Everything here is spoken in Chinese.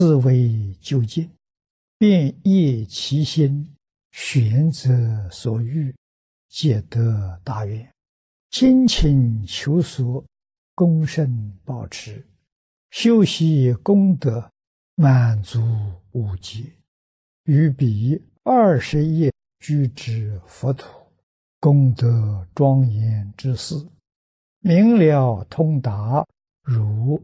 自为究竟，便业其心，玄则所欲，皆得大愿。精勤求索，功胜保持，修习功德，满足无极。于彼20业居之佛土，功德庄严之事，明了通达，如